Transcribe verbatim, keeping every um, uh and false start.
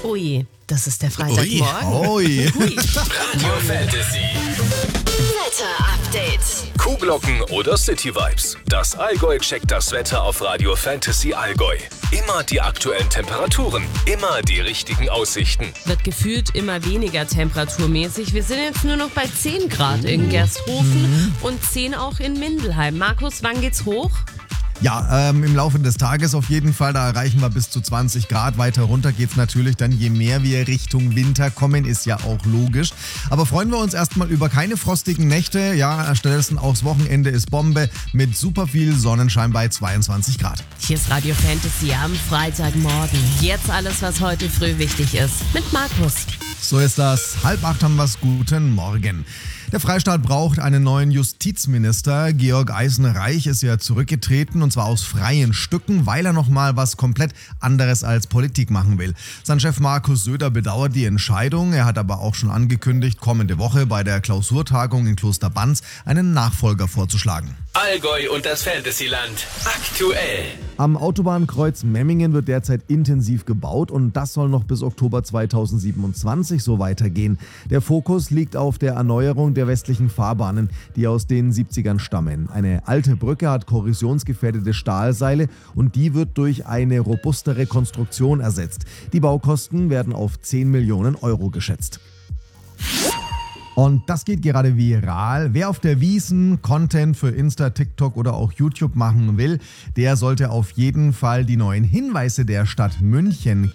Ui, das ist der Freitagmorgen. Ui. Ui. Radio Fantasy. Wetter-Update. Kuhglocken oder City Vibes. Das Allgäu checkt das Wetter auf Radio Fantasy Allgäu. Immer die aktuellen Temperaturen, immer die richtigen Aussichten. Wird gefühlt immer weniger temperaturmäßig. Wir sind jetzt nur noch bei zehn Grad in Gersthofen und zehn auch in Mindelheim. Markus, wann geht's hoch? Ja, ähm, im Laufe des Tages auf jeden Fall, da erreichen wir bis zu zwanzig Grad. Weiter runter geht's natürlich dann, je mehr wir Richtung Winter kommen, ist ja auch logisch. Aber freuen wir uns erstmal über keine frostigen Nächte. Ja, stattdessen aufs Wochenende ist Bombe mit super viel Sonnenschein bei zweiundzwanzig Grad. Hier ist Radio Fantasy am Freitagmorgen. Jetzt alles, was heute früh wichtig ist. Mit Markus. So ist das. Halb acht haben wir's. Guten Morgen. Der Freistaat braucht einen neuen Justizminister. Georg Eisenreich ist ja zurückgetreten und zwar aus freien Stücken, weil er nochmal was komplett anderes als Politik machen will. Sein Chef Markus Söder bedauert die Entscheidung. Er hat aber auch schon angekündigt, kommende Woche bei der Klausurtagung in Kloster Banz einen Nachfolger vorzuschlagen. Allgäu und das Fantasyland aktuell. Am Autobahnkreuz Memmingen wird derzeit intensiv gebaut und das soll noch bis Oktober zweitausendsiebenundzwanzig so weitergehen. Der Fokus liegt auf der Erneuerung der westlichen Fahrbahnen, die aus den siebzigern stammen. Eine alte Brücke hat korrosionsgefährdete Stahlseile und die wird durch eine robustere Konstruktion ersetzt. Die Baukosten werden auf zehn Millionen Euro geschätzt. Und das geht gerade viral. Wer auf der Wiesn Content für Insta, TikTok oder auch YouTube machen will, der sollte auf jeden Fall die neuen Hinweise der Stadt München